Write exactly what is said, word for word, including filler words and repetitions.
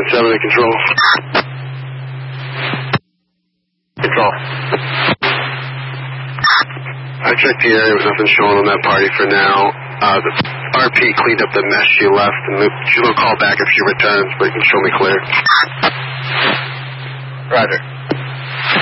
nine seven to control. Control. I checked the area, with nothing showing on that party for now. Uh, the R P cleaned up the mess she left, and she's going to call back if she returns, but you can show me clear. Roger.